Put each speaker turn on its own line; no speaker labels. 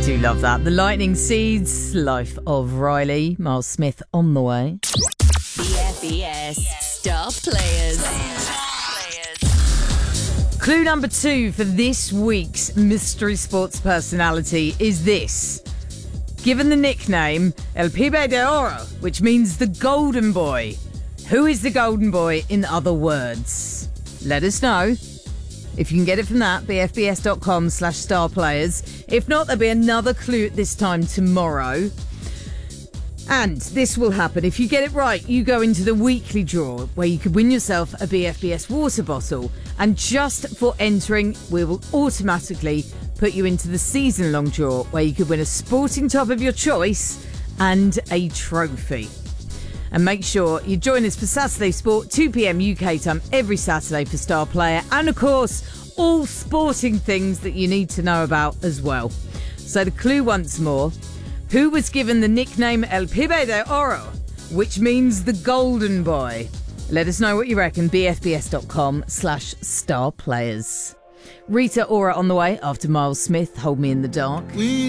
Do love that. The Lightning Seeds, Life of Riley, Miles Smith on the way.
BFBS Star Players.
Clue number 2 for this week's mystery sports personality is this. Given the nickname El Pibe de Oro, which means the golden boy, who is the golden boy in other words? Let us know. If you can get it from that, bfbs.com/starplayers. If not, there'll be another clue at this time tomorrow. And this will happen. If you get it right, you go into the weekly draw where you could win yourself a BFBS water bottle. And just for entering, we will automatically put you into the season-long draw where you could win a sporting top of your choice and a trophy. And make sure you join us for Saturday Sport, 2 p.m. UK time every Saturday for Star Player. And of course, all sporting things that you need to know about as well. So the clue once more. Who was given the nickname El Pibe de Oro, which means the golden boy? Let us know what you reckon. bfbs.com/starplayers. Rita Ora on the way after Miles Smith, Hold Me in the Dark.